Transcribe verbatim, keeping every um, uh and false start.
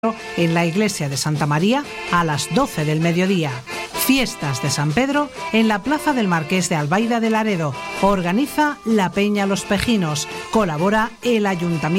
en la iglesia de Santa María a las doce del mediodía. Fiestas de San Pedro en la plaza del Marqués de Albaida de Laredo. Organiza la Peña Los Pejinos. Colabora el Ayuntamiento.